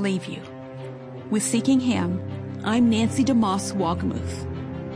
leave you. With Seeking Him, I'm Nancy DeMoss Wogmuth.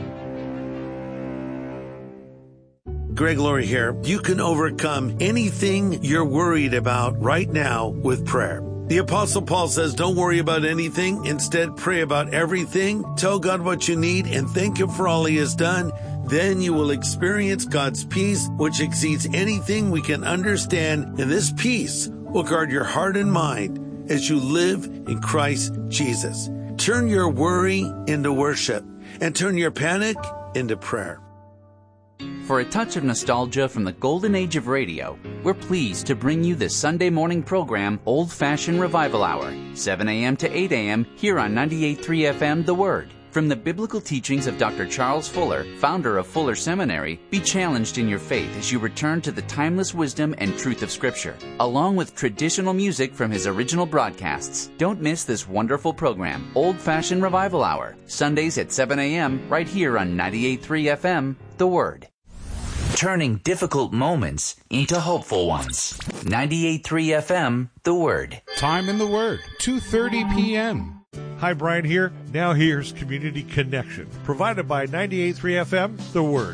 Greg Laurie here. You can overcome anything you're worried about right now with prayer. The Apostle Paul says, don't worry about anything. Instead, pray about everything. Tell God what you need and thank Him for all He has done. Then you will experience God's peace, which exceeds anything we can understand. And this peace will guard your heart and mind as you live in Christ Jesus. Turn your worry into worship and turn your panic into prayer. For a touch of nostalgia from the golden age of radio, we're pleased to bring you the Sunday morning program Old Fashioned Revival Hour, 7 a.m. to 8 a.m. here on 98.3 FM The Word. From the biblical teachings of Dr. Charles Fuller, founder of Fuller Seminary, be challenged in your faith as you return to the timeless wisdom and truth of Scripture, along with traditional music from his original broadcasts. Don't miss this wonderful program, Old Fashioned Revival Hour, Sundays at 7 a.m. right here on 98.3 FM The Word. Turning difficult moments into hopeful ones. 98.3 FM, The Word. Time in The Word, 2:30 p.m. Hi, Brian here. Now here's Community Connection, provided by 98.3 FM, The Word.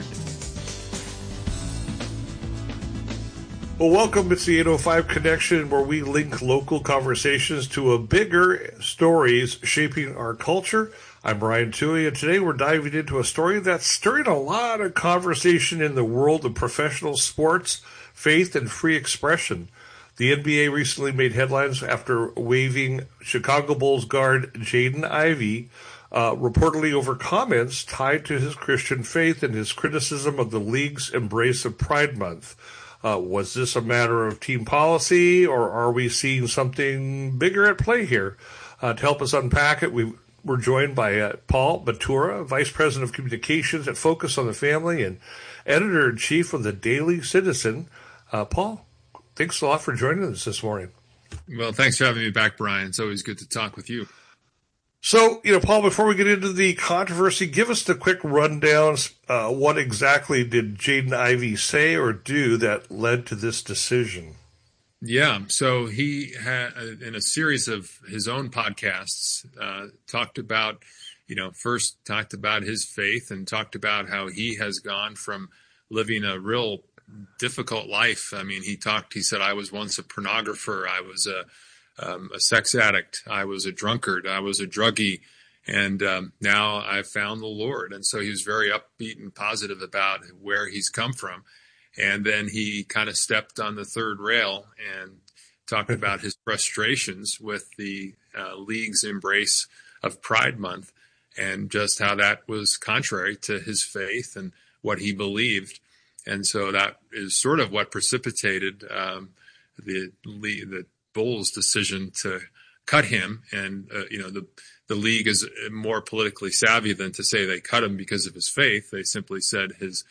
Well, welcome. It's the 805 Connection, where we link local conversations to a bigger stories shaping our culture. I'm Brian Toohey, and today we're diving into a story that's stirring a lot of conversation in the world of professional sports, faith, and free expression. The NBA recently made headlines after waiving Chicago Bulls guard Jaden Ivey, reportedly over comments tied to his Christian faith and his criticism of the league's embrace of Pride Month. Was this a matter of team policy, or are we seeing something bigger at play here? To help us unpack it, we're joined by Paul Batura, Vice President of Communications at Focus on the Family and Editor-in-Chief of the Daily Citizen. Paul, thanks a lot for joining us this morning. Well, thanks for having me back, Brian. It's always good to talk with you. So, Paul, before we get into the controversy, give us the quick rundown. What exactly did Jaden Ivey say or do that led to this decision? Yeah, so he had, in a series of his own podcasts, talked about his faith and talked about how he has gone from living a real difficult life. I mean, he said, I was once a pornographer, I was a sex addict, I was a drunkard, I was a druggie, and now I've found the Lord. And so he was very upbeat and positive about where he's come from. And then he kind of stepped on the third rail and talked about his frustrations with the league's embrace of Pride Month and just how that was contrary to his faith and what he believed. And so that is sort of what precipitated the Bulls' decision to cut him. And, the league is more politically savvy than to say they cut him because of his faith. They simply said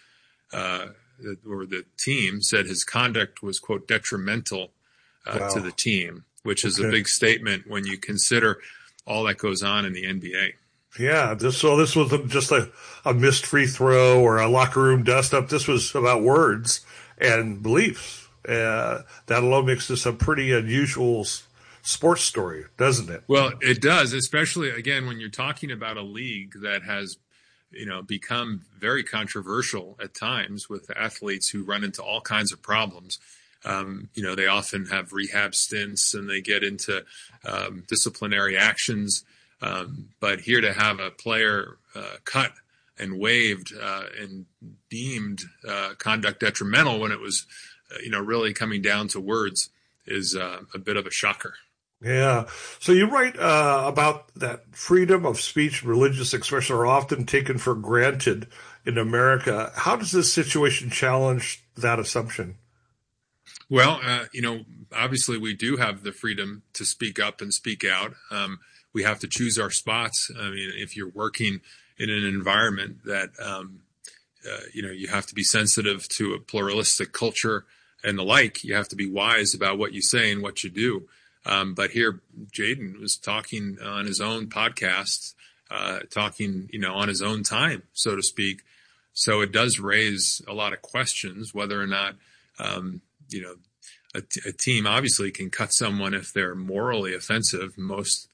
the team said his conduct was, quote, detrimental to the team, which is a big statement when you consider all that goes on in the NBA. Yeah, this wasn't just a missed free throw or a locker room dust-up. This was about words and beliefs. That alone makes this a pretty unusual sports story, doesn't it? Well, it does, especially, again, when you're talking about a league that has become very controversial at times with athletes who run into all kinds of problems. They often have rehab stints and they get into disciplinary actions. But here to have a player cut and waived and deemed conduct detrimental when it was, really coming down to words is a bit of a shocker. Yeah. So you write about that freedom of speech and religious expression are often taken for granted in America. How does this situation challenge that assumption? Well, obviously we do have the freedom to speak up and speak out. We have to choose our spots. I mean, if you're working in an environment that, you have to be sensitive to a pluralistic culture and the like, you have to be wise about what you say and what you do. But here, Jaden was talking on his own podcast, talking, on his own time, so to speak. So it does raise a lot of questions whether or not, a team obviously can cut someone if they're morally offensive. Most